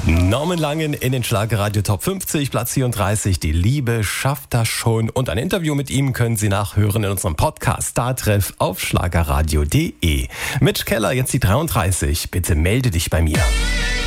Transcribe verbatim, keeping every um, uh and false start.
Norman Langen in den Schlagerradio Top fünfzig, Platz vierunddreißig. Die Liebe schafft das schon. Und ein Interview mit ihm können Sie nachhören in unserem Podcast Startreff auf schlagerradio punkt de. Mitch Keller, jetzt die dreiunddreißig. Bitte melde dich bei mir.